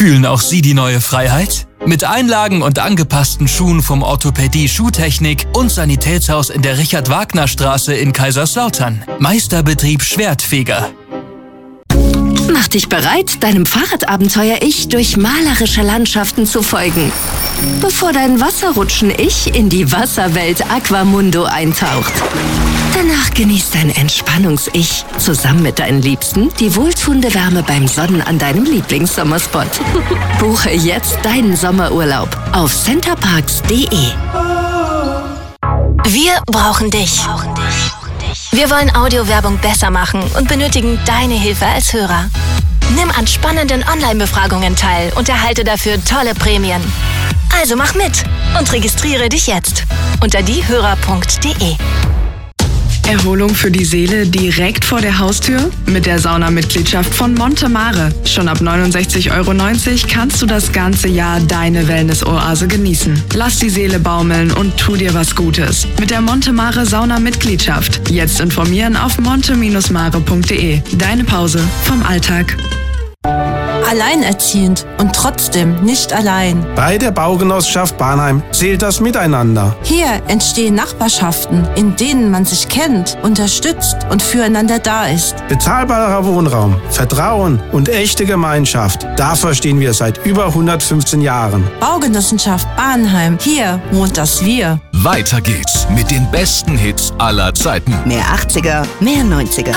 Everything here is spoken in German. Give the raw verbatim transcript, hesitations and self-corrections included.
Fühlen auch Sie die neue Freiheit? Mit Einlagen und angepassten Schuhen vom Orthopädie Schuhtechnik und Sanitätshaus in der Richard-Wagner-Straße in Kaiserslautern. Meisterbetrieb Schwertfeger. Mach dich bereit, deinem Fahrradabenteuer-Ich durch malerische Landschaften zu folgen, bevor dein Wasserrutschen-Ich in die Wasserwelt Aquamundo eintaucht. Danach genießt dein Entspannungs-Ich zusammen mit deinen Liebsten die wohltuende Wärme beim Sonnen an deinem Lieblingssommerspot. Buche jetzt deinen Sommerurlaub auf centerparks punkt de. Wir brauchen dich. Wir wollen Audiowerbung besser machen und benötigen deine Hilfe als Hörer. Nimm an spannenden Online-Befragungen teil und erhalte dafür tolle Prämien. Also mach mit und registriere dich jetzt unter diehörer punkt de. Erholung für die Seele direkt vor der Haustür? Mit der Saunamitgliedschaft von Monte Mare. Schon ab neunundsechzig Euro neunzig kannst du das ganze Jahr deine Wellness-Oase genießen. Lass die Seele baumeln und tu dir was Gutes. Mit der Monte Mare Saunamitgliedschaft. Jetzt informieren auf monte mare punkt de. Deine Pause vom Alltag. Alleinerziehend und trotzdem nicht allein. Bei der Baugenossenschaft Bahnheim zählt das Miteinander. Hier entstehen Nachbarschaften, in denen man sich kennt, unterstützt und füreinander da ist. Bezahlbarer Wohnraum, Vertrauen und echte Gemeinschaft. Dafür stehen wir seit über hundertfünfzehn Jahren. Baugenossenschaft Bahnheim. Hier wohnt das Wir. Weiter geht's mit den besten Hits aller Zeiten. Mehr achtziger, mehr neunziger.